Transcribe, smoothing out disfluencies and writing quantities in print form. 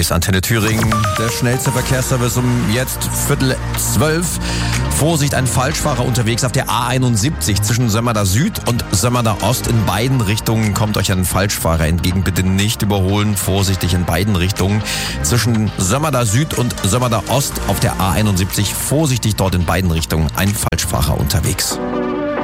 Hier ist Antenne Thüringen, der schnellste Verkehrsservice um jetzt 11:45. Vorsicht, ein Falschfahrer unterwegs auf der A71 zwischen Sömmerda Süd und Sömmerda Ost. In beiden Richtungen kommt euch ein Falschfahrer entgegen. Bitte nicht überholen, vorsichtig in beiden Richtungen. Zwischen Sömmerda Süd und Sömmerda Ost auf der A71, vorsichtig dort in beiden Richtungen, ein Falschfahrer unterwegs.